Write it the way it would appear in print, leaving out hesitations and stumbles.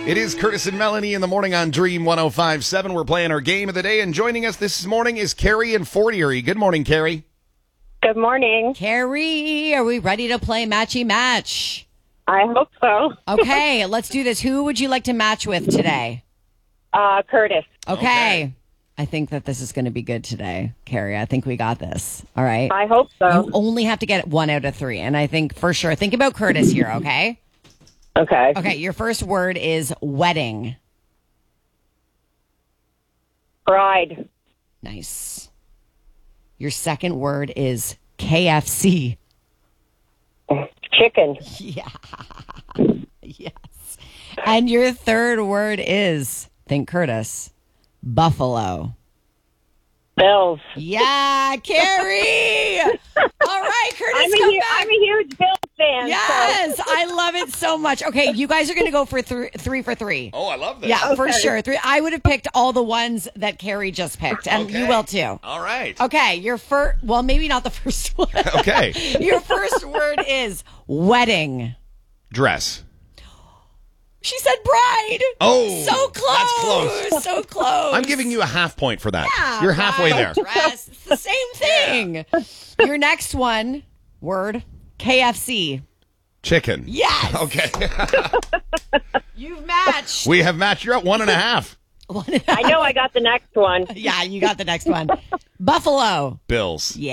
It is Curtis and Melanie in the morning on Dream 105.7. We're playing our game of the day, and joining us this morning is Carrie in Fort Erie. Good morning, Carrie. Good morning. Carrie, are we ready to play Matchy Match? I hope so. Okay, let's do this. Who would you like to match with today? Curtis. Okay. I think that this is going to be good today, Carrie. I think we got this. All right. I hope so. You only have to get 1 out of 3, and I think for sure. Think about Curtis here, okay? Okay. Okay, your first word is wedding. Bride. Nice. Your second word is KFC. Chicken. Yeah. Yes. And your third word is, think Curtis, buffalo. Bills. Yeah, Carrie. All right, Curtis, come back. I'm a huge Bills fan. Yes, So. I love it so much. Okay, you guys are going to go for 3 for 3. Oh, I love this. Yeah, for Okay. sure. 3. I would have picked all the ones that Carrie just picked, and Okay. you will too. All right. Okay, your first, well, maybe not the first one. Okay. Your first word is wedding. Dress. She said bride. Oh, So close. that's close. So close. I'm giving you a half point for that. Yeah, You're halfway there. bride, Dress. It's the same thing. Your next word, KFC. Chicken. Yes. Okay. You've matched. We have matched. You're at 1.5. I know I got the next one. Yeah, you got the next one. Buffalo. Bills. Yeah.